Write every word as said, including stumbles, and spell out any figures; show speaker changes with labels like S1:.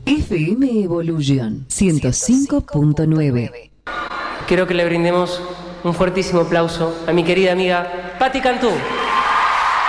S1: F M Evolution ciento cinco punto nueve.
S2: Quiero que le brindemos un fuertísimo aplauso a mi querida amiga Patti Cantú.